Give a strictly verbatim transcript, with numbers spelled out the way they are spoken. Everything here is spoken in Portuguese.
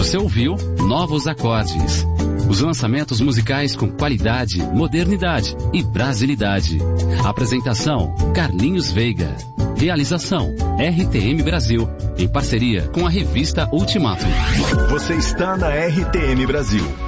Você ouviu Novos Acordes. Os lançamentos musicais com qualidade, modernidade e brasilidade. Apresentação: Carlinhos Veiga. Realização: R T M Brasil, em parceria com a revista Ultimato. Você está na R T M Brasil.